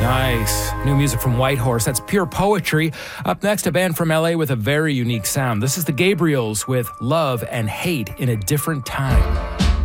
Nice. New music from Whitehorse. That's pure poetry. Up next, a band from LA with a very unique sound. This is the Gabriels with Love and Hate in a Different Time.